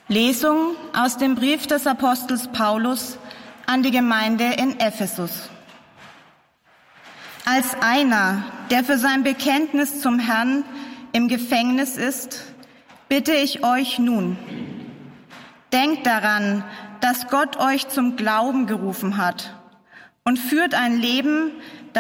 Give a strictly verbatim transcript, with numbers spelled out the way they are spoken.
Lesung aus dem Brief des Apostels Paulus an die Gemeinde in Ephesus. Als einer, der für sein Bekenntnis zum Herrn im Gefängnis ist, bitte ich euch nun, denkt daran, dass Gott euch zum Glauben gerufen hat und führt ein Leben,